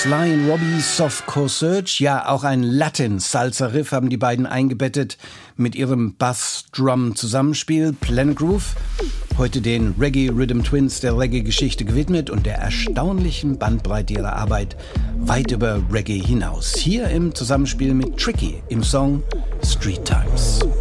Sly and Robbie, Softcore Surge, ja auch ein Latin-Salsa-Riff haben die beiden eingebettet mit ihrem Bass-Drum-Zusammenspiel Planet Groove. Heute den Reggae Rhythm Twins der Reggae-Geschichte gewidmet und der erstaunlichen Bandbreite ihrer Arbeit weit über Reggae hinaus. Hier im Zusammenspiel mit Tricky im Song Street Times.